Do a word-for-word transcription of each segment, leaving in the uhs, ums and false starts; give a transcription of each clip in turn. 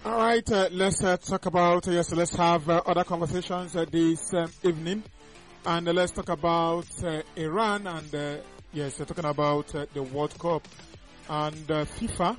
All right, uh, let's uh, talk about, uh, yes, let's have uh, other conversations uh, this um, evening. And uh, let's talk about uh, Iran and, uh, yes, we're talking about uh, the World Cup. And uh, FIFA,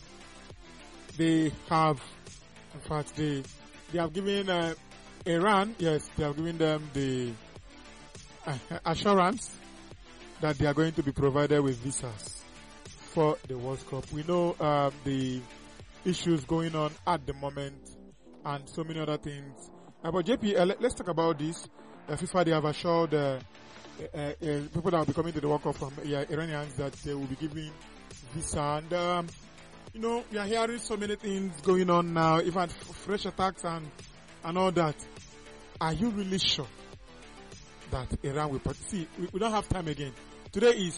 they have, in fact, they, they have given uh, Iran, yes, they have given them the uh, assurance that they are going to be provided with visas for the World Cup. We know uh, the issues going on at the moment and so many other things. Uh, but J P, uh, let, let's talk about this. Uh, FIFA, they have assured uh, uh, uh, people that will be coming to the World Cup from uh, Iranians that they will be giving visa. And, um, you know, we are hearing so many things going on now, even f- fresh attacks and, and all that. Are you really sure that Iran will participate? See, we, we don't have time again. Today is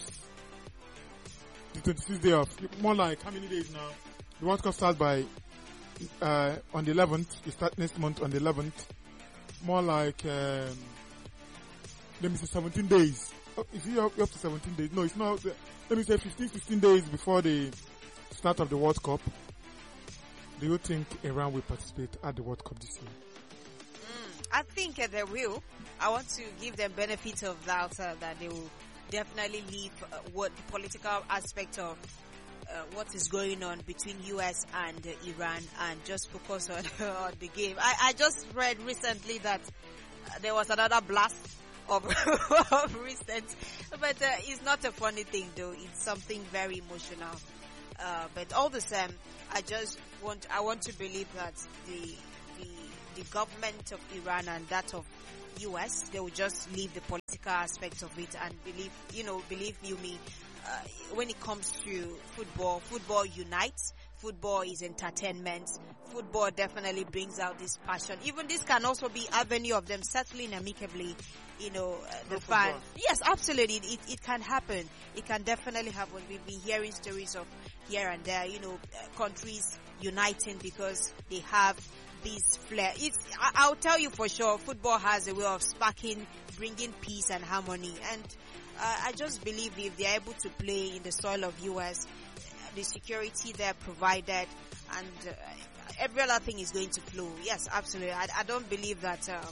the twenty-sixth day of, more like how many days now? The World Cup starts by, uh, on the eleventh. It starts next month on the eleventh. More like, um, let me say seventeen days. Oh, is it up, up to seventeen days? No, it's not. Let me say fifteen, sixteen days before the start of the World Cup. Do you think Iran will participate at the World Cup this year? Mm, I think uh, they will. I want to give them benefit of doubt uh, that they will definitely leave uh, what the political aspect of Uh, what is going on between U S and uh, Iran and just focus on, on the game. I, I just read recently that uh, there was another blast of, of recent, but uh, it's not a funny thing though. It's something very emotional. Uh, but all the same, I just want, I want to believe that the, the, the government of Iran and that of U S, they will just leave the political aspect of it and believe, you know, believe you me, Uh, when it comes to football, football unites. Football is entertainment. Football definitely brings out this passion. Even this can also be avenue of them settling amicably, you know, uh, the fan. Yes, absolutely. It, it can happen. It can definitely happen. We've been hearing stories of here and there, you know, uh, countries uniting because they have this flair. It's, I, I'll tell you for sure, football has a way of sparking, bringing peace and harmony. And Uh, I just believe if they're able to play in the soil of U S, the security there provided, and uh, every other thing is going to flow. Yes, absolutely. I, I don't believe that, uh,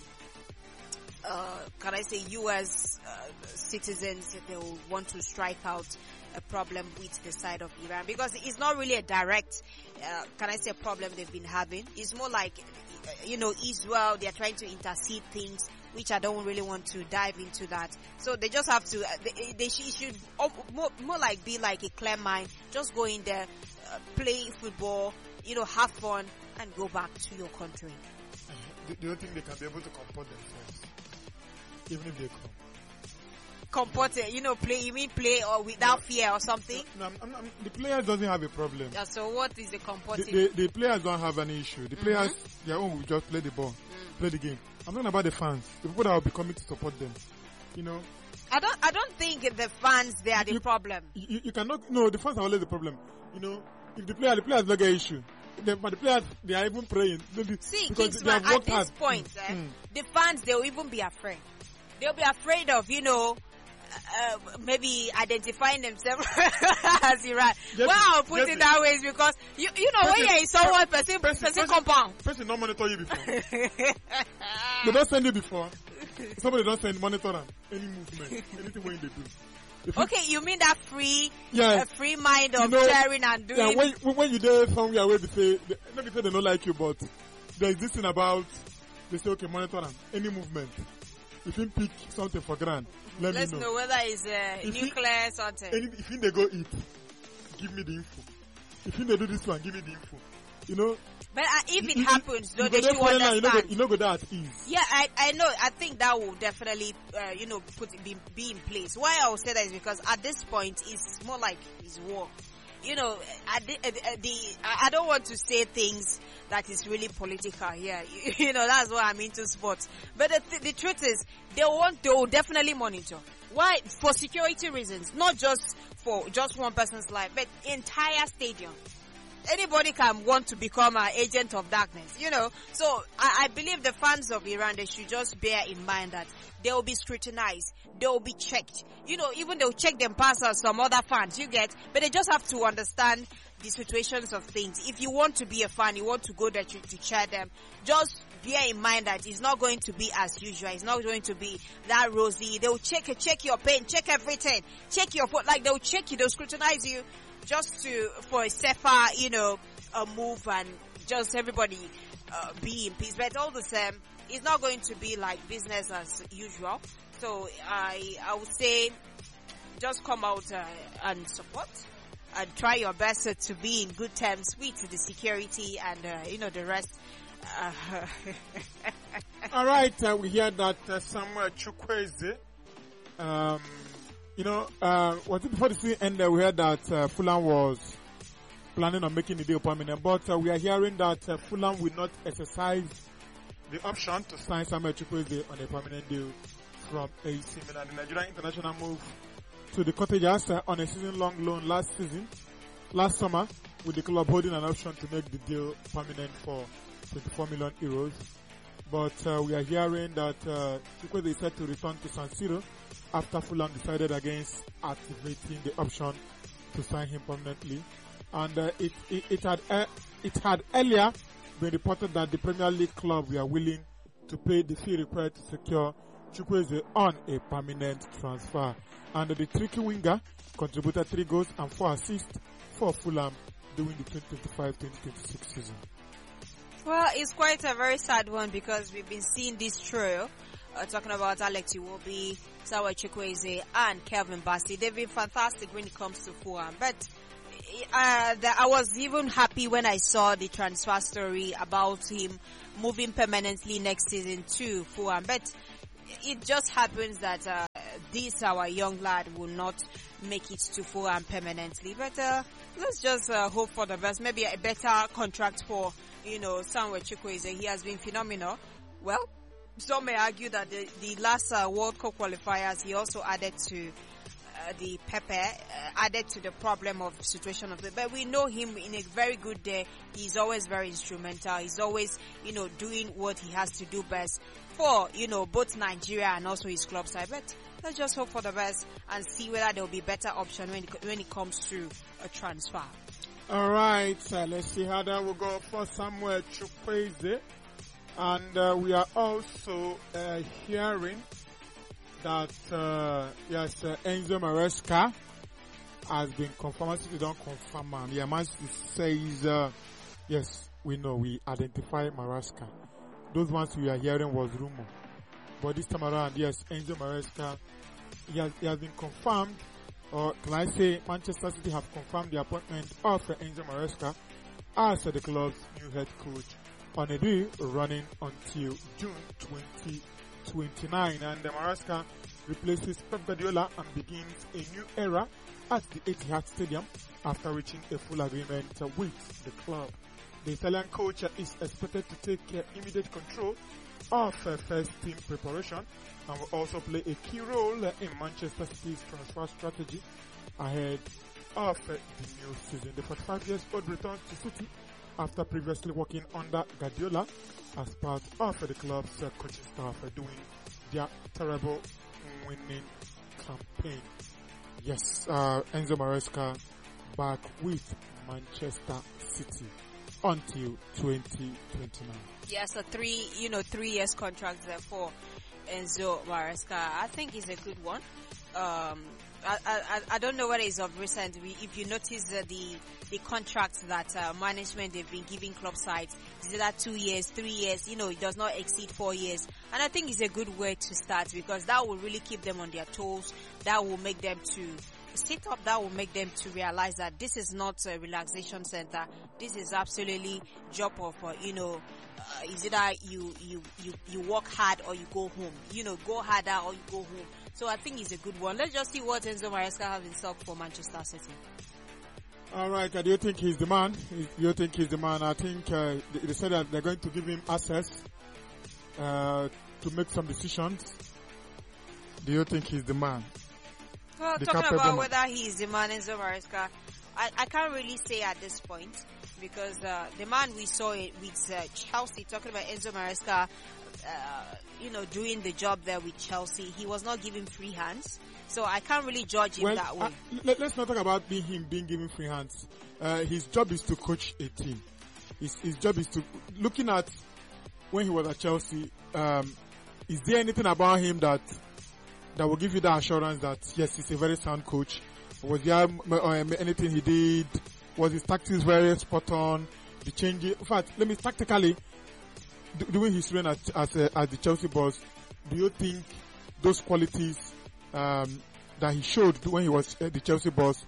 uh, can I say U S uh, citizens, they will want to strike out a problem with the side of Iran, because it's not really a direct, uh, can I say, problem they've been having. It's more like, you know, Israel, they're trying to intercede things, which I don't really want to dive into that. So they just have to, uh, they, they should, should more, more like be like a clear mind. Just go in there, uh, play football, you know, have fun, and go back to your country. Do, do you think they can be able to comport themselves, even if they come? Comport, you know, play, you mean play or without no, fear or something? No, no, no, the players doesn't have a problem. Yeah, so what is the comporting? The, the, the players don't have any issue. The players, mm-hmm. their own will just play the ball, mm. play the game. I'm talking about the fans, the people that will be coming to support them. You know, I don't, I don't think the fans they are the you, problem. You, you cannot. No, the fans are always the problem. You know, if the player, the players don't get issue. The, but the players, they are even praying. Maybe See, because Kingsman, they have worked at this hard. point, mm. Eh, Mm. the fans they will even be afraid. They'll be afraid of, you know, uh, maybe identifying themselves as Iran. Well, I'll put it that way is because you, you know, person, when you're in someone person, person, person, person compound. Person don't monitor you before. They don't send you before. Somebody don't send monitor them. Any movement, anything when they do. If okay, you, you mean that free, yes, uh, free mind of you know, sharing and doing. Yeah, when when you there somewhere where they say, they, maybe say they don't like you, but there's this thing about they say, okay, monitor them. Any movement. If you pick something for grand, let Let's me know. know whether it's uh, nuclear or something. Any, if they go eat, give me the info. If they do this one, give me the info. You know. But uh, if it you, happens, though, you they should understand. You know, you know, go that at ease. Yeah, I, I know. I think that will definitely, uh, you know, put be, be in place. Why I will say that is because at this point, it's more like it's war. You know, at the, at the, I don't want to say things that is really political here. You, you know, that's why I'm into sports. But the, th- the truth is, they want, they will definitely monitor. Why? For security reasons, not just for just one person's life, but entire stadium. anybody can want to become an agent of darkness, you know. So I, I believe the fans of Iran, they should just bear in mind that they will be scrutinized, they will be checked. You know, even they'll check them past as some other fans, you get. But they just have to understand the situations of things. If you want to be a fan, you want to go there to, to cheer them, just bear in mind that it's not going to be as usual. It's not going to be that rosy. They'll check check your pen, check everything, check your foot. Like they'll check you, they'll scrutinize you, just to for a safer, you know, a move and just everybody uh, be in peace. But all the same, it's not going to be like business as usual. So I I would say just come out uh, and support. And try your best uh, to be in good terms with the security and, uh, you know, the rest. Uh, All right, uh, we hear that uh, Samuel Chukwueze, um, you know, uh, was it before the season ended, we heard that uh, Fulham was planning on making the deal permanent, but uh, we are hearing that uh, Fulham will not exercise the option to sign Samuel Chukwueze on a permanent deal from A C Milan. The Nigerian international move to the Cottagers uh, on a season-long loan last season, last summer, with the club holding an option to make the deal permanent for twenty-four million euros. But uh, we are hearing that uh, Chukwueze is set to return to San Siro after Fulham decided against activating the option to sign him permanently. And uh, it, it, it had uh, it had earlier been reported that the Premier League club were willing to pay the fee required to secure Chukwueze on a permanent transfer. And the tricky winger contributed three goals and four assists for Fulham during the twenty twenty-five twenty twenty-six season. Well, it's quite a very sad one because we've been seeing this trio, uh, talking about Alex Iwobi, Samuel Chukwueze, and Kelvin Bassey. They've been fantastic when it comes to Fulham. But uh, the, I was even happy when I saw the transfer story about him moving permanently next season to Fulham. But it just happens that uh, this our young lad will not make it to Fulham permanently. But uh, let's just uh, hope for the best. Maybe a better contract for, you know, Samuel Chukwueze. He has been phenomenal. Well, some may argue that the, the last uh, World Cup qualifiers, he also added to uh, the Pepe, uh, added to the problem of situation of the. But we know him in a very good day. He's always very instrumental. He's always, you know, doing what he has to do best for, you know, both Nigeria and also his club side. But let's just hope for the best and see whether there will be better option when it, when it comes to a transfer. All right, uh, let's see how that will go for Samuel Chukwueze. And uh, we are also uh, hearing that, uh, yes, uh, Enzo Maresca has been confirmed. We don't confirm him. Yeah, Man City says, uh, yes, we know, we identify Maresca. Those ones we are hearing was rumor. But this time around, yes, Enzo Maresca, he has, he has been confirmed, or can I say Manchester City have confirmed the appointment of uh, Enzo Maresca as uh, the club's new head coach on a deal running until June twenty twenty-nine. And uh, Maresca replaces Pep Guardiola and begins a new era at the Etihad Stadium after reaching a full agreement uh, with the club. The Italian coach uh, is expected to take uh, immediate control of uh, first team preparation and will also play a key role uh, in Manchester City's transfer strategy ahead of uh, the new season. The forty-five years old returns to City after previously working under Guardiola as part of uh, the club's uh, coaching staff uh, doing their terrible winning campaign. Yes, uh, Enzo Maresca back with Manchester City until twenty twenty-nine. Yes, a three, you know, three years contract there for Enzo Maresca. I think it's a good one. Um, I, I, I don't know whether it's of recent. If you notice uh, the the contracts that uh, management they've been giving club sides, is that two years, three years? You know, it does not exceed four years. And I think it's a good way to start because that will really keep them on their toes. That will make them to sit up. That will make them to realize that this is not a relaxation center. This is absolutely job of, uh, you know, uh, is it that you, you, you, you work hard or you go home? You know, go harder or you go home. So I think it's a good one. Let's just see what Enzo Maresca has in stock for Manchester City. All right. Uh, do you think he's the man? Do you think he's the man? I think uh, they, they said that they're going to give him access uh, to make some decisions. Do you think he's the man? Well, the talking about man. Whether he is the man, Enzo Maresca, I, I can't really say at this point because uh, the man we saw it with uh, Chelsea, talking about Enzo Maresca, uh, you know, doing the job there with Chelsea, he was not given free hands. So I can't really judge him well, that way. Uh, let, let's not talk about being him being given free hands. Uh, his job is to coach a team. His, his job is to, looking at when he was at Chelsea, um, is there anything about him that that will give you that assurance that yes, he's a very sound coach? Was there um, anything he did? Was his tactics very spot on? The change, in fact, let me tactically doing his reign as as, uh, as the Chelsea boss. Do you think those qualities um, that he showed when he was uh, the Chelsea boss,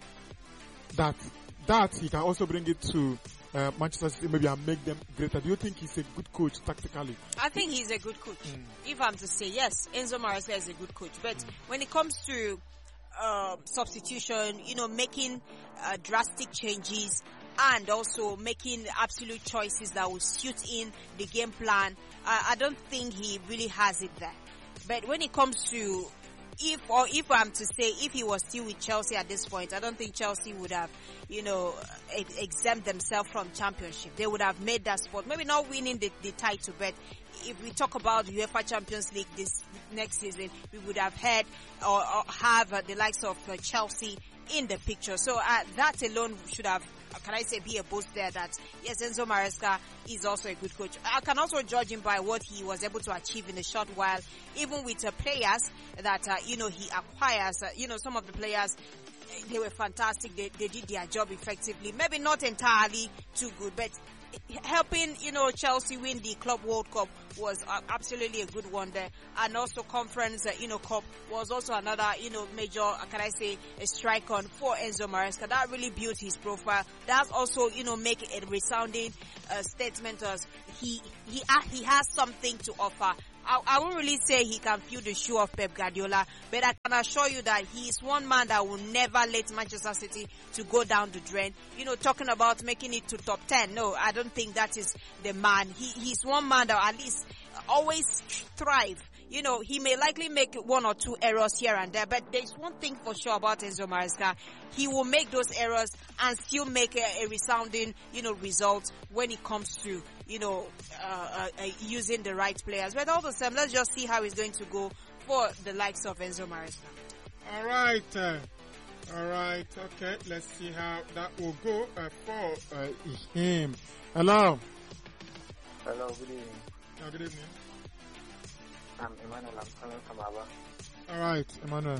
that that he can also bring it to uh, Manchester City maybe and make them greater? Do you think he's a good coach tactically? I think he's a good coach. Mm. If I'm to say yes, Enzo Maresca is a good coach. But mm. when it comes to uh, substitution, you know, making uh, drastic changes and also making absolute choices that will suit in the game plan, uh, I don't think he really has it there. But when it comes to If or if I'm to say if he was still with Chelsea at this point, I don't think Chelsea would have, you know, ex- exempt themselves from championship. They would have made that spot. Maybe not winning the, the title, but if we talk about UEFA Champions League this next season, we would have had or, or have uh, the likes of uh, Chelsea in the picture. So uh, that alone should have, can I say, be a boost there that yes, Enzo Maresca is also a good coach. I can also judge him by what he was able to achieve in a short while, even with uh, players that uh, you know he acquires. Uh, you know, some of the players, they were fantastic. They they did their job effectively. Maybe not entirely too good, but helping, you know, Chelsea win the Club World Cup was uh, absolutely a good one there. And also Conference, uh, you know, Cup was also another, you know, major, uh, can I say, a strike on for Enzo Maresca. That really built his profile. That's also, you know, make a resounding uh, statement as he, he, uh, he has something to offer. I, I won't really say he can fill the shoe of Pep Guardiola, but I can assure you that he is one man that will never let Manchester City to go down the drain. You know, talking about making it to top ten, no, I don't think that is the man. He he's one man that at least always thrive. You know, he may likely make one or two errors here and there, but there's one thing for sure about Enzo Maresca. He will make those errors and still make a, a resounding, you know, result when it comes to, you know, uh, uh, uh, using the right players. But all the same, let's just see how it's going to go for the likes of Enzo Maresca. All right. Uh, all right. Okay. Let's see how that will go uh, for uh, him. Hello. Hello. Good evening. Oh, good evening. I'm Emmanuel. I'm calling from Aba. All right, Emmanuel.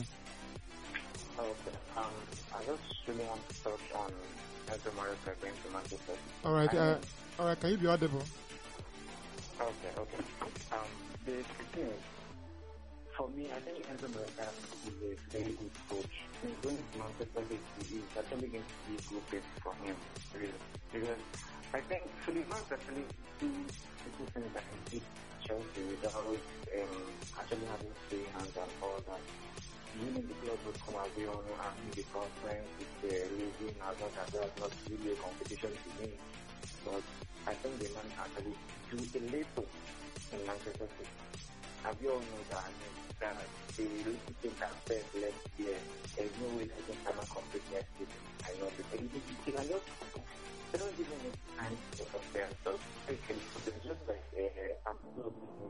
Okay. Um, I just really want to touch on Enzo Maresca going to Manchester. All right. Uh, all right. Can you be audible? Okay. Okay. Um, the thing is, for me, I think Enzo Maresca is a very good coach. He's going to Manchester City is actually going to be a good fit for him, really. Because I think Suleiman actually do people think that he did Chelsea without um, actually having three hands and all that. Winning the club would come as we all know, and the conference with the losing as much as that's not really a competition to me. But I think the man actually do a little in Manchester City. And we all know that, I mean, that the little thing that Pep left here, there's no way that they can compete next season. I know, because he can just, they don't even need time to compare. So, okay, it's just like uh, I'm not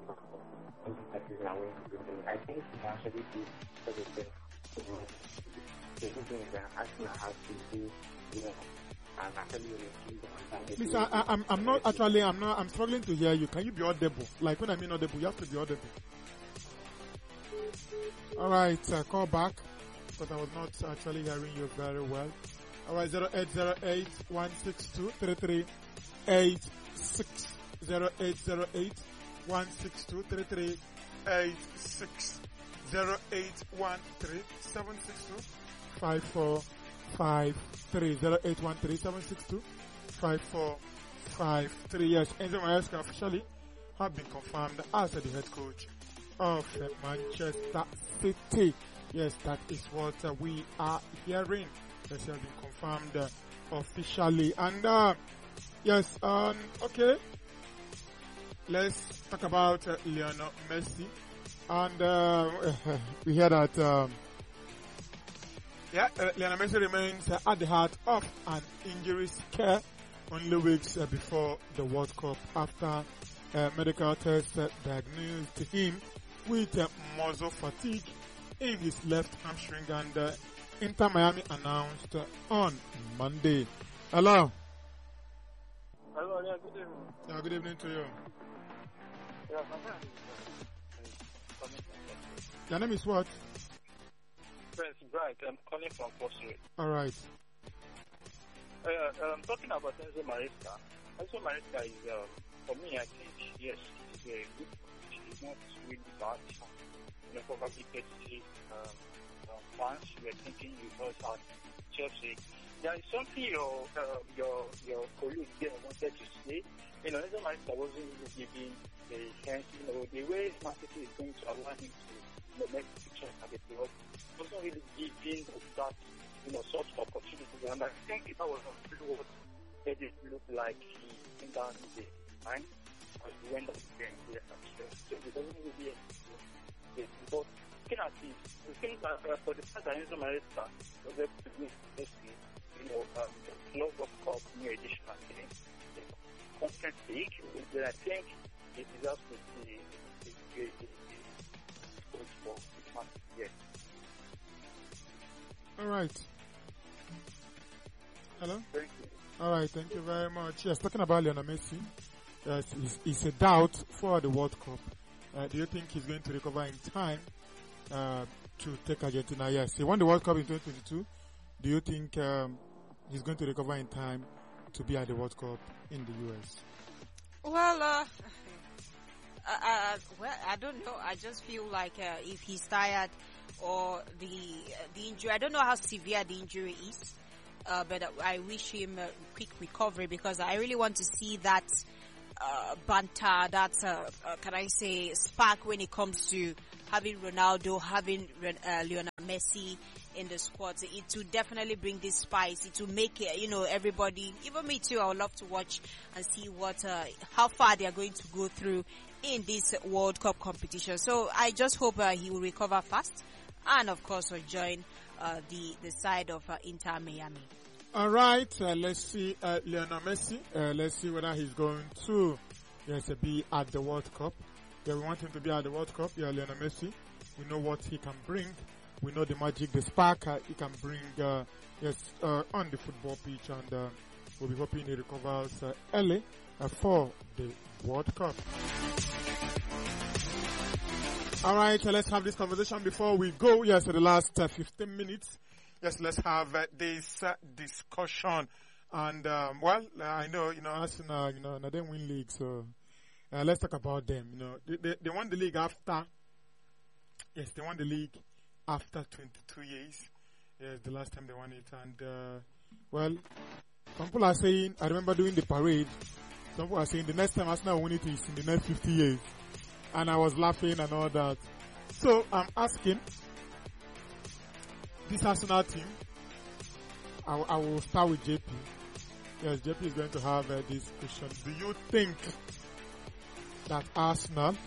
I think he can actually do everything. The good thing is that Arsenal has to do, you know, and actually refuse. Listen, I, I'm I'm not actually I'm not I'm struggling to hear you. Can you be audible? Like when I mean audible, you have to be audible. All right, uh, call back because I was not actually hearing you very well. All right, zero eight zero eight one six two three three eight six zero eight zero eight one six two three three eight six zero eight one three seven six two five four five three zero eight one three seven six two five four five three. Yes, Enzo Maresca officially have been confirmed as the head coach of uh, Manchester City. Yes, that is what uh, we are hearing. Yes, he has been confirmed uh, officially. And uh, yes, um, okay. Let's talk about uh, Lionel Messi. And uh, we hear that um, yeah, uh, Lionel Messi remains uh, at the heart of an injury scare only weeks uh, before the World Cup after uh, medical tests uh, diagnosed him with uh, muscle fatigue in his left hamstring, and uh, Inter Miami announced uh, on Monday. Hello. Hello, yeah, good evening. Yeah, good evening to you. Yeah, my name is Your name is what? Prince Bright. I'm calling from Foster. All right. Uh, I'm talking about Enzo Maresca. Enzo Maresca is, um, for me, I think, yes, he's a good coach. He's not really bad. You know, probably thirty um, um, fans were thinking you guys at Chelsea. There is something your uh, your your colleague there wanted to say. You know, Enzo Maresca wasn't really giving a chance. You know, the way Man City is going to allow him to, you know, make pictures at the field wasn't really giving that, you know, such opportunities. And I think that was what made it look like he came down the line because he went up against the Chelsea. So he doesn't really get but looking at this, we think that uh, for the fact that Enzo Maresca was able to win Messi, you know, um, the Club World Cup new edition at the Conference League, then I think it deserves to be a great coach for this man. Yes. All right. Hello? Thank you. All right, thank you very much. Yes, talking about Lionel Messi, yes, it's, it's a doubt for the World Cup. Uh, do you think he's going to recover in time uh, to take Argentina? Yes, he won the World Cup in twenty twenty-two. Do you think um, he's going to recover in time to be at the World Cup in the U S? Well, uh, uh, uh, well, I don't know. I just feel like uh, if he's tired or the uh, the injury, I don't know how severe the injury is, uh, but I wish him a quick recovery because I really want to see that uh, banter, that uh, uh, can I say spark when it comes to having Ronaldo, having uh, Lionel Messi in the squad. It will definitely bring this spice. It will make uh, you know everybody, even me too. I would love to watch and see what uh, how far they are going to go through in this World Cup competition. So I just hope uh, he will recover fast, and of course will join uh, the the side of uh, Inter Miami. All right, uh, let's see uh, Lionel Messi. Uh, let's see whether he's going to yes be at the World Cup. Yeah, we want him to be at the World Cup. Yeah, Lionel Messi. We know what he can bring. We know the magic, the spark uh, he can bring. Uh, yes, uh, on the football pitch, and uh, we'll be hoping he recovers uh, early uh, for the World Cup. All right, so let's have this conversation before we go. Yes, for the last uh, fifteen minutes. Yes, let's have uh, this uh, discussion. And um, well, uh, I know you know Arsenal, you know, they didn't win league, so uh, let's talk about them. You know, they, they they won the league after. Yes, they won the league after twenty-two years. Yes, the last time they won it, and uh, well, some people are saying. I remember doing the parade. Some people are saying the next time Arsenal win it is in the next fifty years. And I was laughing and all that. So I'm asking this Arsenal team. I, I will start with J P. Yes, J P is going to have uh, this question. Do you think that Arsenal,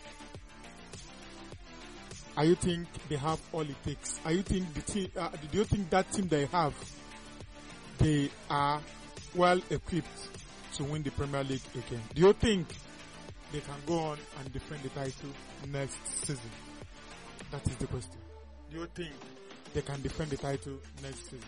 are you think they have all it takes? Are you think the team? Uh, do you think that team they have, they are well equipped to win the Premier League again? Do you think they can go on and defend the title next season? That is the question. Do you think they can defend the title next season?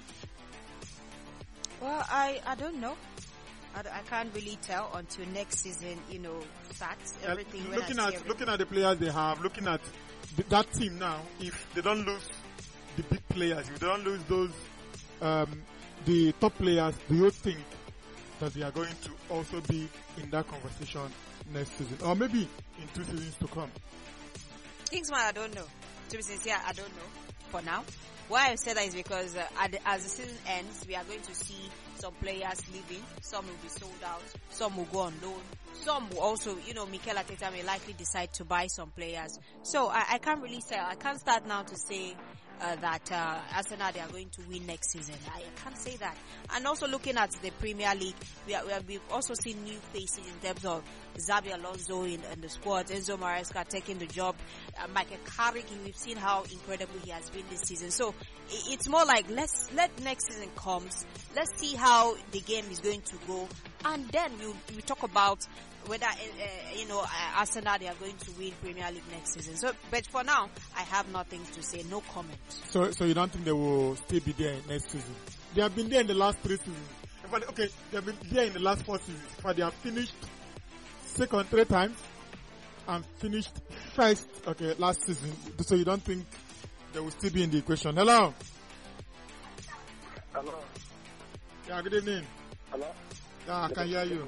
Well, I, I don't know. I, I can't really tell until next season, you know, starts everything. Uh, when looking I at everything. looking at the players they have, looking at the, that team now, if they don't lose the big players, if they don't lose those um, the top players, do you think that they are going to also be in that conversation next season, or maybe in two seasons to come? Kingsman, I don't know. To be sincere, I don't know for now. Why I say that is because uh, at the, as the season ends, we are going to see some players leaving. Some will be sold out. Some will go on loan. Some will also, you know, Mikel Arteta may likely decide to buy some players. So I, I can't really say. I can't start now to say uh, that uh, Arsenal they are going to win next season. I can't say that. And also looking at the Premier League, we are, we have we've also seen new faces in terms of Xabi Alonso in, in the squad, Enzo Maresca taking the job, uh, Michael Carrick. We've seen how incredible he has been this season. So it, it's more like let's let next season comes. Let's see how the game is going to go, and then we'll we talk about whether uh, uh, you know uh, Arsenal they are going to win Premier League next season. So, but for now, I have nothing to say. No comment. So, so you don't think they will still be there next season? They have been there in the last three seasons. But okay, they have been there in the last four seasons. But they have finished second three times and finished first. Okay, last season. So you don't think they will still be in the equation? Hello. Hello. Yeah. Good evening. Hello. Yeah, I can hear you.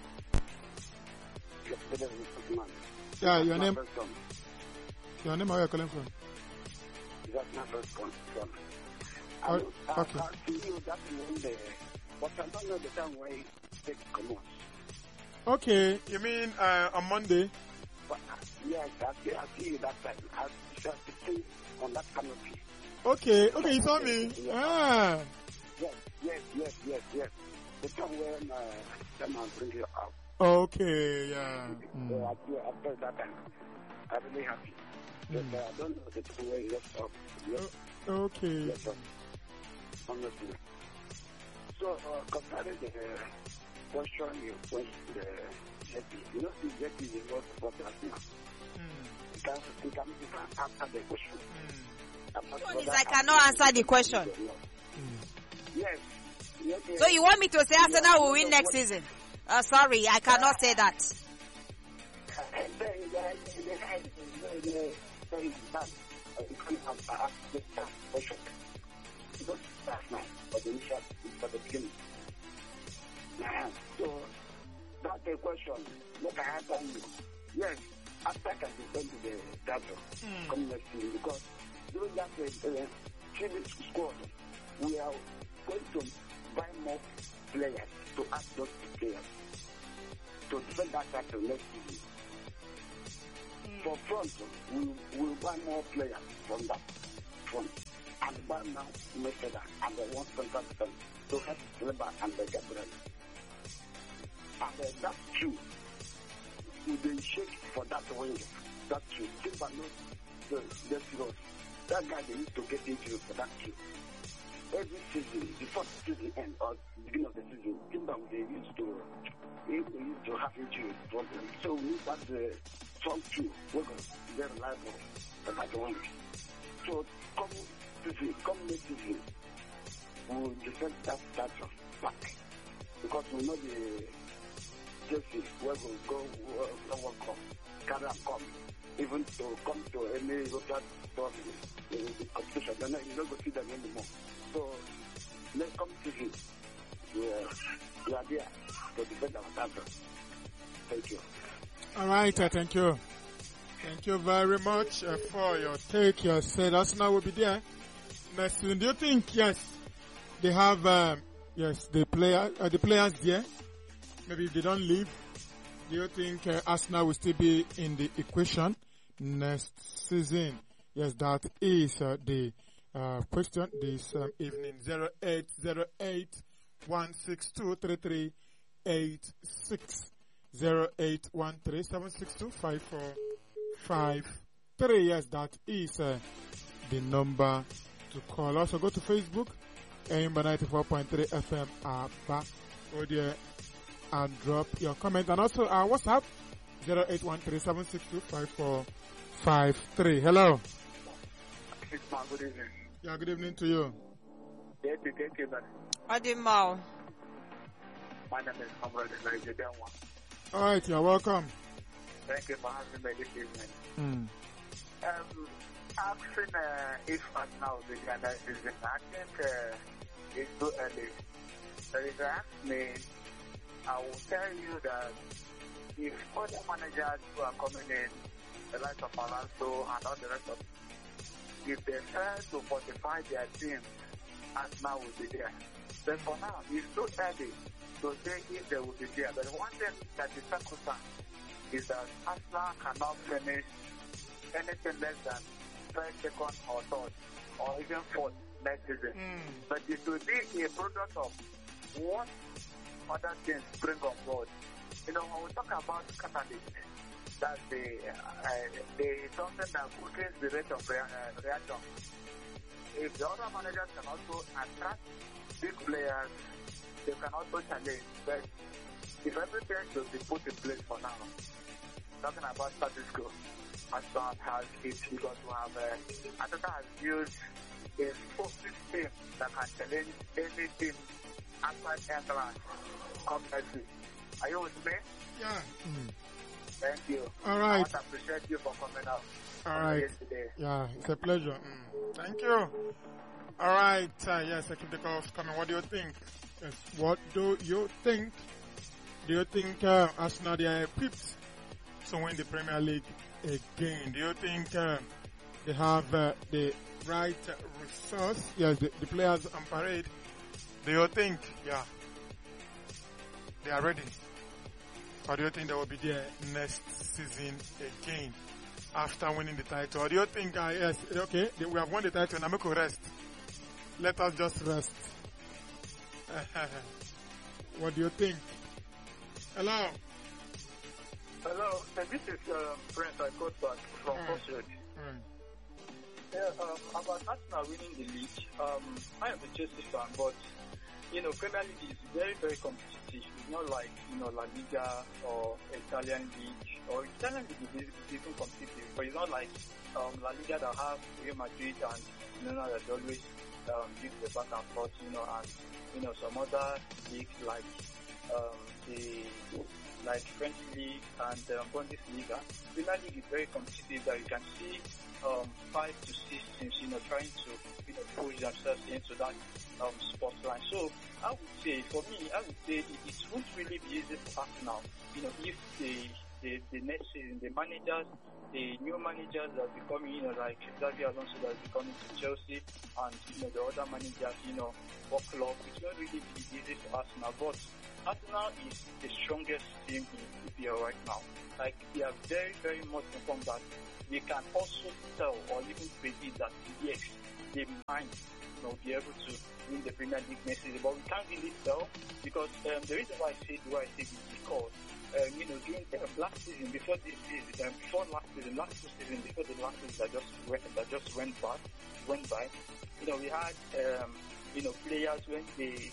Good evening, Yeah, your name. First one. Your name. Where are you calling from? That's my first one. From. Oh, I, okay. I, I see you that Monday, but I don't know the time where you take come on. Okay, you mean uh, on Monday? But uh, yes, I see, I see you that time. I just sitting on that canopy. Okay, okay, you saw me. Ah. Yes, yes, yes, yes, yes. The time when uh, someone bring you out. Okay, yeah. So Mm. after, after that time, I'm really happy. But Mm. uh, I don't know the time where you left off. Yes, Okay. yes, sir. Honestly. So, uh, concerning the uh, question you questioned the J P, you know, the J P is not supported now. Mm. You can, you can, you can answer the question. Mm. About So whether I cannot answer the question. Mm. Yes. yes, yes. So you want me to say Arsenal will win next season? Uh, sorry, I cannot say that. So that's the question. Look, I answer you. Yes, after I can defend the Dado come next season because during that uh, tribute squad, we are going to buy more players to add those players to defend that title next season. For front, we will buy more players from that front and buy now Mercedes and the one central defense to help Leber and the Gabriel. And uh, that's true. We will shake for that wing. That's true. Timber knows the the heroes. That guy they used to get injured for that true. Every season, before the season end or beginning of the season, Timber they used to they used to have injury problem. So we need that uh, strong two. We're going to be very reliable for that wing. So come season, come next season, we will defend that statue back because we know the Chelsea where we go uh, World Cup, carry and come, even to come to any European tournament, uh, competition. Then you don't go see them anymore. So let's come season, we are, we are there to defend our title. Thank you. All right, uh, thank you. Thank you very much uh, for your take. You said Arsenal will be there next season. Do you think, yes, they have, um, yes, the player, uh, the players there? Maybe if they don't leave, do you think uh, Arsenal will still be in the equation next season? Yes, that is uh, the uh, question this um, evening. zero eight zero eight, one six two, three three eight six. zero eight one three, seven six two, five four five three. Yes, that is uh, the number to call. Also go to Facebook, Aimba ninety-four point three F M Aba. Go there and drop your comment. And also our WhatsApp, zero eight one three, seven six two, five four five three. Hello. Good evening. Yeah, good evening to you. Yes, thank you, man. Adimao. My name is Comrade Elijah Denwa. All right, you're welcome. Thank you for having me this evening. Mm. Um, asking uh, if Arsenal will be there next season, I think uh, it's too early. But if you ask me, I will tell you that if other managers who are coming in, the likes of Alonso and all the rest of them, if they fail to fortify their team, Arsenal will be there. But for now, it's too early to say if they will be there. But one thing that is sacrosanct is that Arsenal cannot finish anything less than third, second, or third or even fourth next season. Mm. But it will be a product of what other things bring on board. You know, when we talk about catalyst, that's the, uh, the something that quickens the rate of rea- uh, reaction. If the other managers can also attract big players, they can also challenge. But if everything should be put in place for now, talking about status quo, Arsenal has it because we have uh, Arteta has used a focused team that can challenge any team outside England come next week. Are you with me? Yeah. Mm. Thank you. All I right. want to appreciate you for coming out. All right. Yesterday. Yeah, it's a pleasure. Mm. Thank you. All right. Uh, yes, I keep the calls coming. What do you think? Yes. What do you think? Do you think uh, Arsenal they are equipped to win the Premier League again? Do you think uh, they have uh, the right uh, resource? Yes, the, the players on parade. Do you think, yeah, they are ready? Or do you think they will be there next season again after winning the title? Or do you think, uh, yes, okay, they, we have won the title, now make a rest. Let us just rest. What do you think? Hello? Hello, and this is um, Prince I got back from Mm. Crossroads. Mm. Yeah, um, about Arsenal winning the league, um, I am a Chelsea fan, but, you know, Premier League is very, very competitive. It's not like, you know, La Liga or Italian league, or Italian league is even competitive, but it's not like um, La Liga that have Real Madrid and, you know, that always um, give the back and forth, you know, and, you know, some other leagues like um, the like French League and um, Bundesliga. Premier League is very competitive that you can see um, five to six teams, you know, trying to, you know, push themselves into that um, spotlight. So I would say, for me, I would say it, it won't really be easy for Arsenal, you know, if the, the, the next season, the managers, the new managers that are becoming, you know, like Xabi Alonso that is becoming to Chelsea and, you know, the other managers, you know, for club, it won't really be easy for Arsenal. But Arsenal is the strongest team in E P L right now. Like, they are very, very much informed that they can also tell or even predict that, yes, they might, you know, be able to win the Premier League next season. But we can't really tell because um, the reason why I say the way I say is because, um, you know, during the last season, before this season, um, before last season, last two seasons, before the last season that just went, that just went by, went by, you know, we had, um, you know, players when they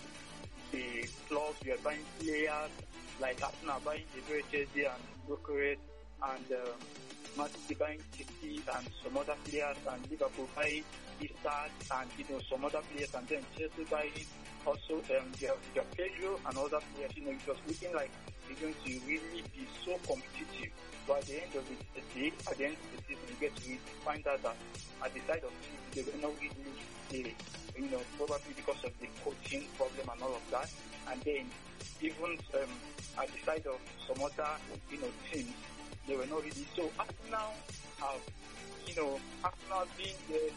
the clubs were buying players like Arsenal buying the very Chelsea and Bucharest and um, Man City buying City and some other players and Liverpool buying Istad and, you know, some other players and then Chelsea buying also um, their, their Pedro and other players. You know, it was looking like it's going to really be so competitive. But at the end of the day, at the end of the season, you get to really find out that at the side of the season, they were not really the, you know, probably because of the coaching problem and all of that. And then even um, at the side of some other, you know, teams, they were not really. So Arsenal have, you know, Arsenal been there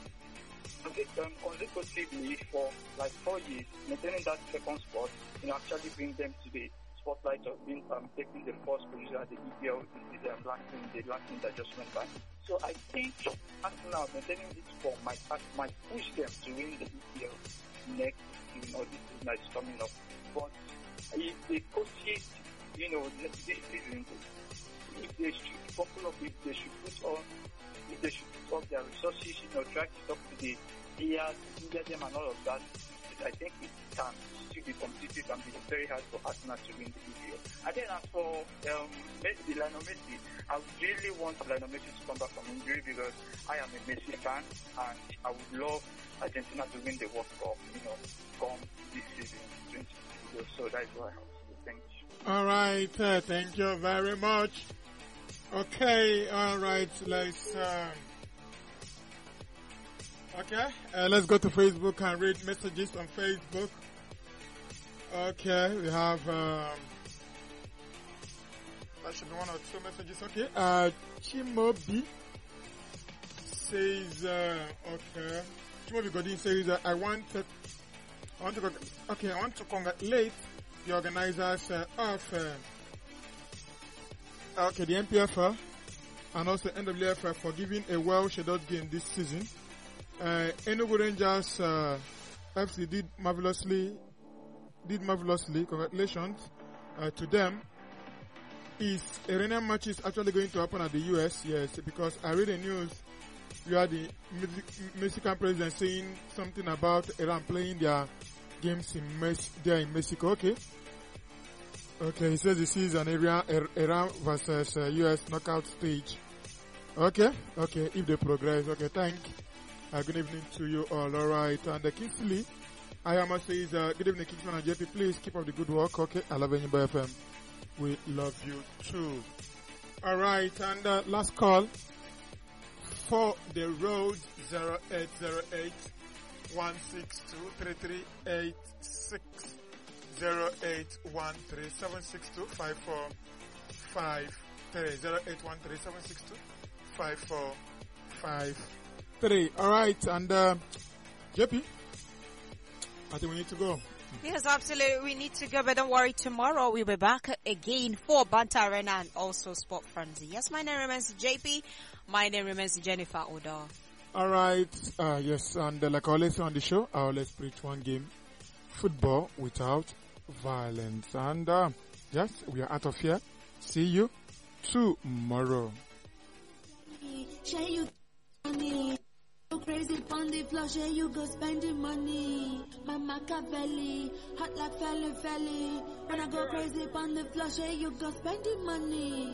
um, consecutively for like four years, maintaining that second spot, you know, actually bring them to the spotlight of being um, taking the first position at the E P L. This is the last thing, the last thing that just went by. So I think Arsenal maintaining this form might might push them to win the E P L next, you know, this season that is coming up. But if they coach it, you know, this season, if they should couple up, if they should put on, if they should put up their resources, you know, try to talk to the players, injure them and all of that, I think it can still be competitive and be very hard for Arsenal to win the E P L. And then as for um, Messi, Lionel Messi, I really want Lionel Messi to come back from injury because I am a Messi fan and I would love Argentina to win the World Cup, you know, come this season, twenty twenty. So that's what I have to say. Thank you. All right, uh, thank you very much. Okay, all right, let's, um, okay, uh, let's go to Facebook and read messages on Facebook. Okay, we have, um, that should be one or two messages. Okay, uh, Chimobi says, uh, okay, Chimobi Godin says, uh, I want to, I want to, okay, I want to congratulate the organizers uh, of, uh, okay, the N P F L and also N W F L for giving a well-scheduled game this season. Uh, Enugu Rangers uh, F C did marvelously, did marvelously. Congratulations uh, to them. Is Iranian match is actually going to happen at the U S? Yes, because I read the news. You had the Mexican president saying something about Iran playing their games in Mex- there in Mexico. Okay. Okay, he says this is an Iran, Iran versus uh, U S knockout stage. Okay, okay, if they progress. Okay, thank. Uh, good evening to you all. All right, and uh, Kingsley, I am says uh, good evening, Kingsman and J P. Please keep up the good work. Okay, I love Enyimba F M. We love you too. All right, and uh, last call for the road zero eight zero eight one six two three three eight six zero eight one three seven six two five four five three zero eight one three seven six two five four five three. All right, and uh, J P, I think we need to go. Yes, absolutely. We need to go, but don't worry. Tomorrow we'll be back again for Banter Arena and also Sport Frenzy. Yes, my name remains J P. My name remains Jennifer Oda. All right. Uh, yes, and uh, like I always say on the show, I always preach one game: football without violence. And uh, yes, we are out of here. See you tomorrow. Share you money. Go crazy on the floor, share you go spending money. My Machiavelli, hot like Feli Feli. When I go crazy on the floor, share you go spending money.